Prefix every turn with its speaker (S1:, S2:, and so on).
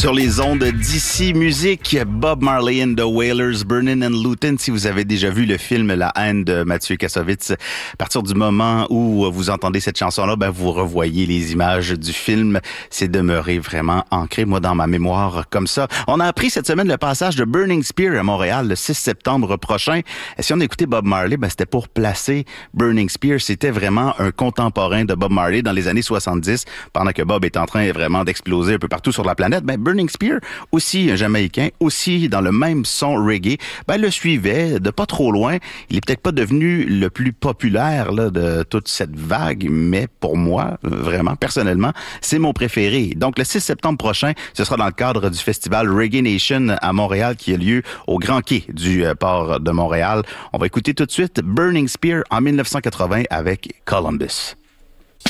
S1: Sur les ondes d'ici musique, Bob Marley and the Wailers, Burnin' and Lutin. Si vous avez déjà vu le film La haine de Mathieu Kassovitz, à partir du moment où vous entendez cette chanson-là, vous revoyez les images du film. C'est demeuré vraiment ancré, moi, dans ma mémoire comme ça. On a appris cette semaine le passage de Burning Spear à Montréal le 6 septembre prochain. Et si on écoutait Bob Marley, c'était pour placer Burning Spear. C'était vraiment un contemporain de Bob Marley dans les années 70, pendant que Bob est en train vraiment d'exploser un peu partout sur la planète. Burning Spear, aussi un Jamaïcain, aussi dans le même son reggae, le suivait de pas trop loin. Il est peut-être pas devenu le plus populaire là, de toute cette vague, mais pour moi, vraiment, personnellement, c'est mon préféré. Donc, le 6 septembre prochain, ce sera dans le cadre du festival Reggae Nation à Montréal qui a lieu au Grand Quai du port de Montréal. On va écouter tout de suite Burning Spear en 1980 avec Columbus.